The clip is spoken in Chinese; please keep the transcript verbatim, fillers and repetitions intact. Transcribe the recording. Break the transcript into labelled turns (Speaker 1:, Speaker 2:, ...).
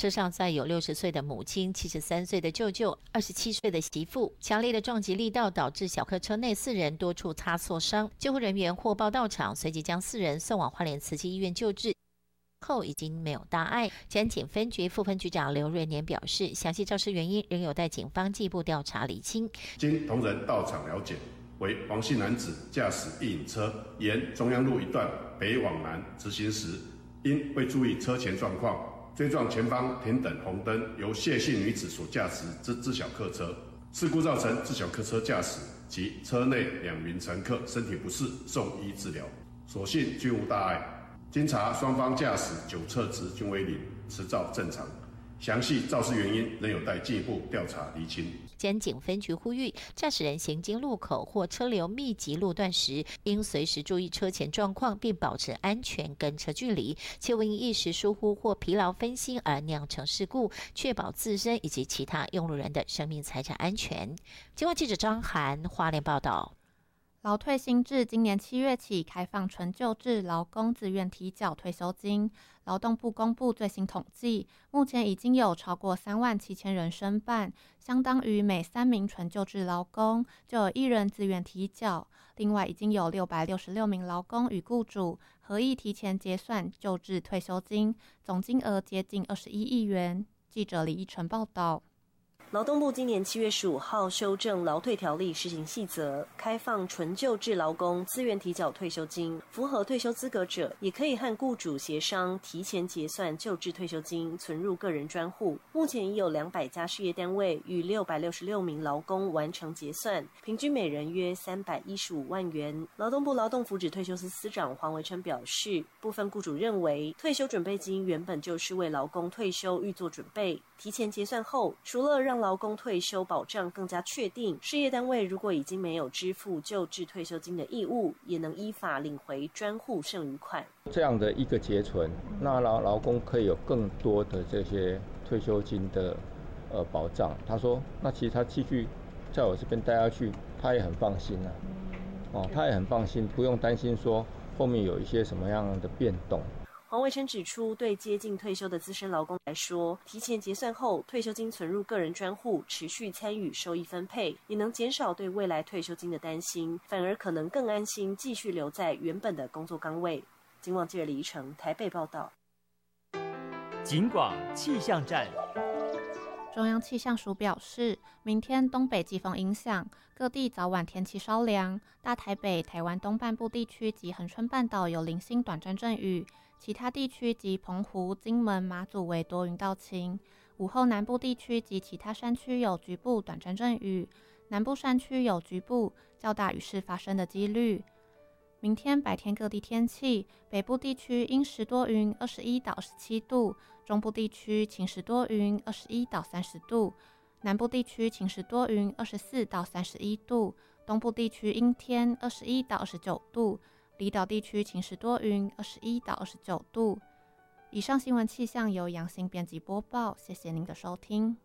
Speaker 1: 车上载有六十岁的母亲、七十三岁的舅舅、二十七岁的媳妇。强烈的撞击力道导致小客车内四人多处擦挫伤，救护人员获报到场，随即将四人送往花莲慈济医院救治。后已经没有大碍。前警分局副分局长刘瑞年表示，详细肇事原因仍有待警方进一步调查厘清。
Speaker 2: 经同仁到场了解，为黄姓男子驾驶一引车沿中央路一段北往南直行时，因未注意车前状况，追撞前方停等红灯由谢姓女子所驾驶之自小客车。事故造成自小客车驾驶及车内两名乘客身体不适，送医治疗，所幸均无大碍。经查，双方驾驶酒测值均为零，持照正常。详细肇事原因仍有待进一步调查厘清。
Speaker 1: 检警分局呼吁，驾驶人行经路口或车流密集路段时，应随时注意车前状况，并保持安全跟车距离，切勿因一时疏忽或疲劳分心而酿成事故，确保自身以及其他用路人的生命财产安全。今晚记者张涵花莲报道。
Speaker 3: 劳退新制今年七月起开放纯旧制劳工自愿提缴退休金。劳动部公布最新统计，目前已经有超过三万七千人申办，相当于每三名纯旧制劳工就有一人自愿提缴。另外，已经有六百六十六名劳工与雇主合意提前结算旧制退休金，总金额接近二十一亿元。记者李依晨报道。
Speaker 4: 劳动部今年七月十五号修正劳退条例施行细则，开放纯旧制劳工自愿提缴退休金，符合退休资格者也可以和雇主协商提前结算旧制退休金，存入个人专户。目前已有两百家事业单位与六百六十六名劳工完成结算，平均每人约三百一十五万元。劳动部劳动福祉退休司司长黄维琛表示，部分雇主认为退休准备金原本就是为劳工退休预做准备，提前结算后，除了让劳工退休保障更加确定，事业单位如果已经没有支付旧制退休金的义务，也能依法领回专户剩余款。
Speaker 5: 这样的一个结存，那劳劳工可以有更多的这些退休金的呃保障。他说，那其实他继续在我这边待下去，他也很放心啊。哦，他也很放心，不用担心说后面有一些什么样的变动。
Speaker 4: 黄维琛指出，对接近退休的资深劳工来说，提前结算后，退休金存入个人专户，持续参与收益分配，也能减少对未来退休金的担心，反而可能更安心继续留在原本的工作岗位。今晚记者李依晨台北报道。
Speaker 6: 警广气象站。
Speaker 3: 中央气象署表示，明天东北季风影响，各地早晚天气稍凉，大台北、台湾东半部地区及恒春半岛有零星短暂阵雨，其他地区及澎湖、金门、马祖为多云到晴。午后南部地区及其他山区有局部短暂阵雨，南部山区有局部较大雨势发生的几率。明天白天各地天气，北部地区阴时多云，二十一到二十七度；中部地区晴时多云，二十一到三十度；南部地区晴时多云，二十四到三十一度；东部地区阴天，二十一到二十九度；离岛地区晴时多云，二十一到二十九度。以上新闻气象由杨欣编辑播报，谢谢您的收听。